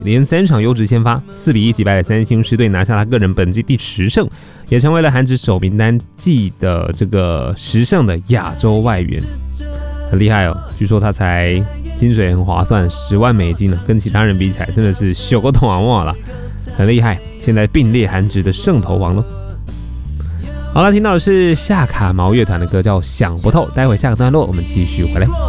连3场优质先发，4-1击败了三星狮队，拿下他个人本季第10胜，也成为了韩职首名单季的这个10胜的亚洲外援，很厉害哦。据说他才薪水很划算，10万美金呢，跟其他人比起来真的是小个头啊了，很厉害。现在并列韩职的胜投王喽。好了，听到的是夏卡毛乐团的歌叫《想不透》，待会下个段落我们继续回来。